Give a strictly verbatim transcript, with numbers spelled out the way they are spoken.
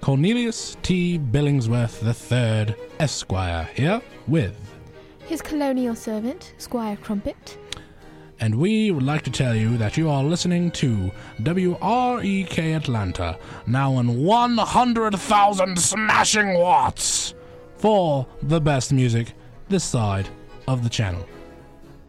Cornelius T. Billingsworth the third, Esquire, here with his colonial servant, Squire Crumpet. And we would like to tell you that you are listening to W R E K Atlanta, now in one hundred thousand smashing watts, for the best music this side of the channel.